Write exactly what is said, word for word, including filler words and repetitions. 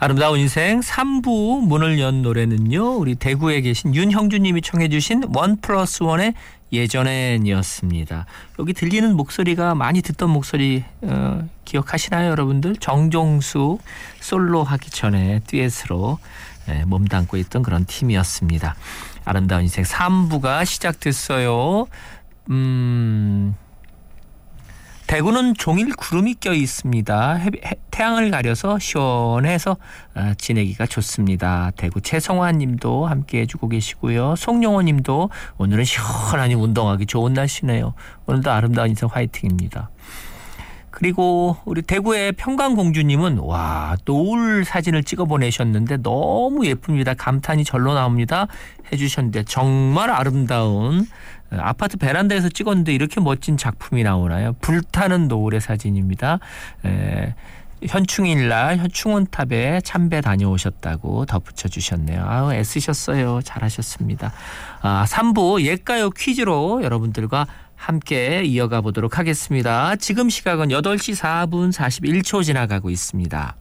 아름다운 인생 삼 부 문을 연 노래는요. 우리 대구에 계신 윤형주님이 청해 주신 원 플러스 원의 예전엔이었습니다. 여기 들리는 목소리가 많이 듣던 목소리 어, 기억하시나요 여러분들? 정종수 솔로 하기 전에 듀엣으로 예, 몸담고 있던 그런 팀이었습니다. 아름다운 인생 삼 부가 시작됐어요. 음... 대구는 종일 구름이 껴 있습니다. 해, 해, 태양을 가려서 시원해서 아, 지내기가 좋습니다. 대구 최성환 님도 함께 해주고 계시고요. 송영호 님도 오늘은 시원하니 운동하기 좋은 날씨네요. 오늘도 아름다운 인생 화이팅입니다. 그리고 우리 대구의 평강공주님은 와 노을 사진을 찍어 보내셨는데 너무 예쁩니다. 감탄이 절로 나옵니다. 해주셨는데 정말 아름다운 아파트 베란다에서 찍었는데 이렇게 멋진 작품이 나오나요? 불타는 노을의 사진입니다. 에, 현충일날 현충원탑에 참배 다녀오셨다고 덧붙여 주셨네요. 아우 애쓰셨어요. 잘하셨습니다. 아, 삼 부 옛가요 퀴즈로 여러분들과 함께 이어가 보도록 하겠습니다. 지금 시각은 여덟 시 사 분 사십일 초 지나가고 있습니다.